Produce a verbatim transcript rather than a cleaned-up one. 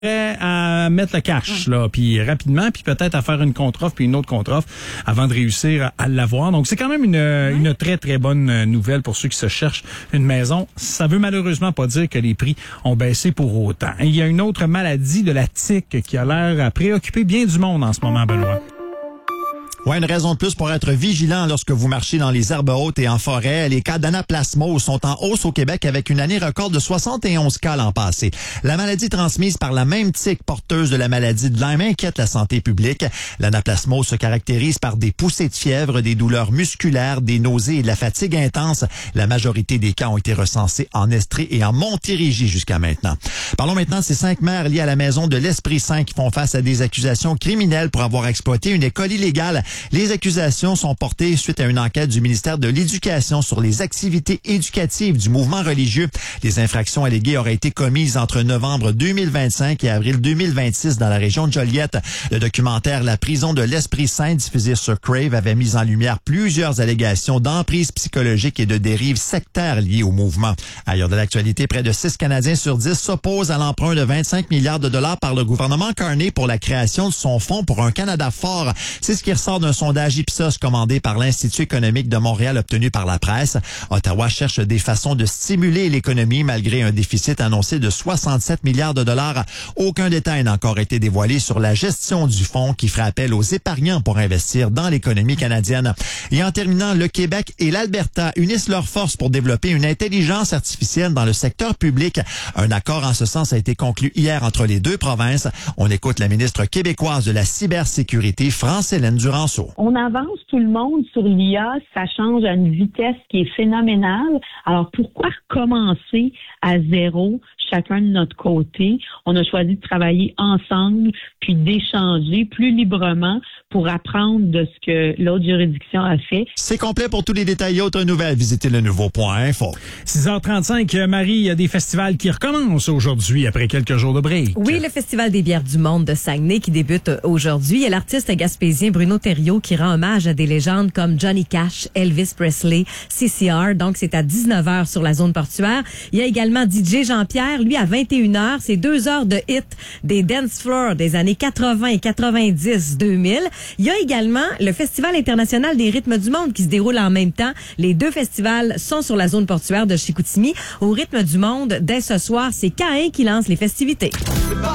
prêt à mettre le cash, là, puis rapidement, puis peut-être à faire une contre-offre, puis une autre contre-offre avant de réussir à l'avoir. Donc, c'est quand même une, ouais. une très, très bonne nouvelle pour ceux qui se cherchent une maison. Ça veut malheureusement pas dire que les prix ont baissé pour autant. Et il y a une autre maladie de la tique qui a l'air à préoccuper bien du monde en ce moment, Benoît. Ouais, une raison de plus pour être vigilant lorsque vous marchez dans les herbes hautes et en forêt. Les cas d'anaplasmose sont en hausse au Québec avec une année record de soixante et onze cas l'an passé. La maladie transmise par la même tique porteuse de la maladie de Lyme inquiète la santé publique. L'anaplasmose se caractérise par des poussées de fièvre, des douleurs musculaires, des nausées et de la fatigue intense. La majorité des cas ont été recensés en Estrie et en Montérégie jusqu'à maintenant. Parlons maintenant de ces cinq mères liées à la maison de l'Esprit Saint qui font face à des accusations criminelles pour avoir exploité une école illégale. Les accusations sont portées suite à une enquête du ministère de l'Éducation sur les activités éducatives du mouvement religieux. Les infractions alléguées auraient été commises entre novembre deux mille vingt-cinq et avril deux mille vingt-six dans la région de Joliette. Le documentaire La prison de l'Esprit Saint, diffusé sur Crave, avait mis en lumière plusieurs allégations d'emprise psychologique et de dérives sectaires liées au mouvement. Ailleurs de l'actualité, près de six Canadiens sur dix s'opposent à l'emprunt de vingt-cinq milliards de dollars par le gouvernement Carney pour la création de son fonds pour un Canada fort. C'est ce qui ressort d'un sondage Ipsos commandé par l'Institut économique de Montréal obtenu par la presse. Ottawa cherche des façons de stimuler l'économie malgré un déficit annoncé de soixante-sept milliards de dollars. Aucun détail n'a encore été dévoilé sur la gestion du fonds qui ferait appel aux épargnants pour investir dans l'économie canadienne. Et en terminant, le Québec et l'Alberta unissent leurs forces pour développer une intelligence artificielle dans le secteur public. Un accord en ce sens a été conclu hier entre les deux provinces. On écoute la ministre québécoise de la cybersécurité, France-Hélène Duranceau. On avance tout le monde sur l'I A, ça change à une vitesse qui est phénoménale. Alors pourquoi recommencer à zéro, chacun de notre côté? On a choisi de travailler ensemble, puis d'échanger plus librement pour apprendre de ce que l'autre juridiction a fait. C'est complet. Pour tous les détails et autres nouvelles, visitez le nouveau point info. six heures trente-cinq, Marie, il y a des festivals qui recommencent aujourd'hui après quelques jours de break. Oui, le Festival des bières du monde de Saguenay qui débute aujourd'hui. Il y a l'artiste gaspésien Bruno Thériault qui rend hommage à des légendes comme Johnny Cash, Elvis Presley, C C R. Donc, c'est à dix-neuf heures sur la zone portuaire. Il y a également D J Jean-Pierre, lui, à vingt et une heures. C'est deux heures de hit des dance floors des années quatre-vingts et quatre-vingt-dix deux mille. Il y a également le Festival international des rythmes du monde qui se déroule en même temps. Les deux festivals sont sur la zone portuaire de Chicoutimi. Au rythme du monde, dès ce soir, c'est Caïn qui lance les festivités.